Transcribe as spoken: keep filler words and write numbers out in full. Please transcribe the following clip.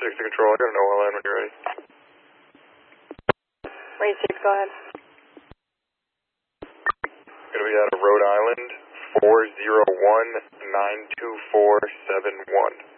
six to control. I got an O L N when you're ready. Rate six, go ahead. Going to be out of Rhode Island, four zero one nine two four seven one.